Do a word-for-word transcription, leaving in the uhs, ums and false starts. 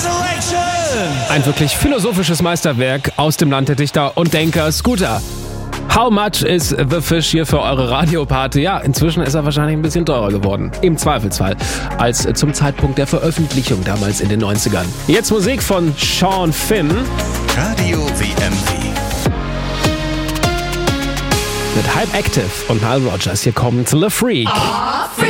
Ein wirklich philosophisches Meisterwerk aus dem Land der Dichter und Denker, Scooter. How much is the fish hier für eure Radioparty? Ja, inzwischen ist er wahrscheinlich ein bisschen teurer geworden. Im Zweifelsfall. Als zum Zeitpunkt der Veröffentlichung damals in den neunzigern. Jetzt Musik von Sean Finn. Radio W M W. Mit Hype Active und Nile Rodgers. Hier kommt The Freak. Oh, Freak.